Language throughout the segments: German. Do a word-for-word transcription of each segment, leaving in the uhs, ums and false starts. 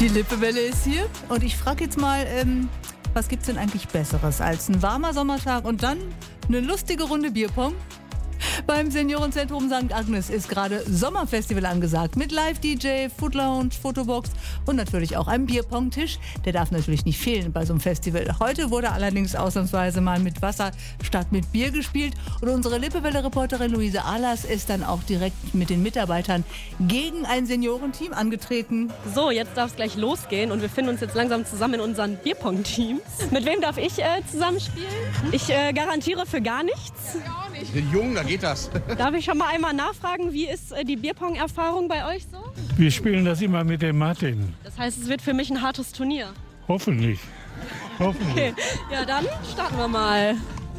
Die Lippewelle ist hier und ich frage jetzt mal, ähm, was gibt's denn eigentlich Besseres als ein warmer Sommertag und dann eine lustige Runde Bierpong? Beim Seniorenzentrum Sankt Agnes ist gerade Sommerfestival angesagt mit Live-D J, Food Lounge, Fotobox und natürlich auch einem Bierpong-Tisch. Der darf natürlich nicht fehlen bei so einem Festival. Heute wurde allerdings ausnahmsweise mal mit Wasser statt mit Bier gespielt und unsere Lippewelle-Reporterin Luise Ahlers ist dann auch direkt mit den Mitarbeitern gegen ein Seniorenteam angetreten. So, jetzt darf es gleich losgehen und wir finden uns jetzt langsam zusammen in unseren Bierpong-Teams. Mit wem darf ich äh, zusammenspielen? Ich äh, garantiere für gar nichts. Ich bin jung, da geht das. Darf ich schon mal einmal nachfragen, wie ist äh, die Bierpong-Erfahrung bei euch so? Wir spielen das immer mit dem Martin. Das heißt, es wird für mich ein hartes Turnier. Hoffentlich. Hoffentlich. Okay, ja dann starten wir mal.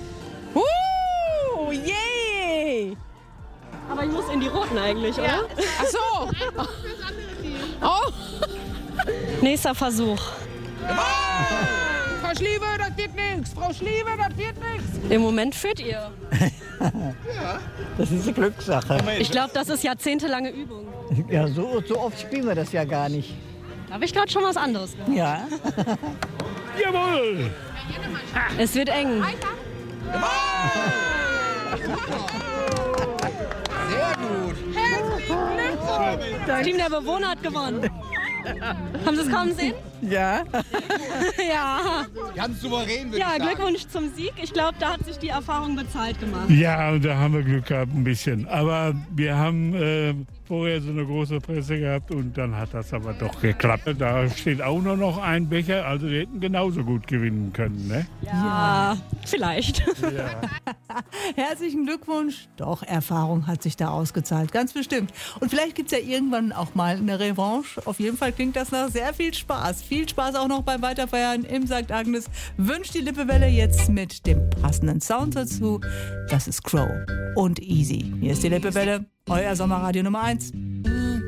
Uh, yay! Aber ich muss in die Roten eigentlich, oder? Ja. Ach so. Oh. Nächster Versuch. Frau Schliebe, das wird nichts. Frau Schliebe, das wird nichts. Im Moment führt ihr. Das ist eine Glückssache. Ich glaube, das ist jahrzehntelange Übung. Ja, so, so oft spielen wir das ja gar nicht. Da habe ich gerade schon was anderes gehört. Ja. Jawohl! Es wird eng. Sehr gut. Das Team der Bewohner hat gewonnen. Haben Sie es kaum gesehen? Ja. Ja. Ganz souverän, würde Ja, ich sagen. Glückwunsch zum Sieg. Ich glaube, da hat sich die Erfahrung bezahlt gemacht. Ja, und da haben wir Glück gehabt ein bisschen. Aber wir haben äh, vorher so eine große Presse gehabt und dann hat das aber doch geklappt. Da steht auch nur noch ein Becher, also wir hätten genauso gut gewinnen können, ne? Ja, vielleicht. Ja. Herzlichen Glückwunsch. Doch, Erfahrung hat sich da ausgezahlt, ganz bestimmt. Und vielleicht gibt's ja irgendwann auch mal eine Revanche. Auf jeden Fall klingt das nach sehr viel Spaß. Viel Spaß auch noch beim Weiterfeiern im Sankt Agnes. Wünscht die Lippewelle jetzt mit dem passenden Sound dazu. Das ist Crow und Easy. Hier ist die Lippewelle, euer Sommerradio Nummer eins.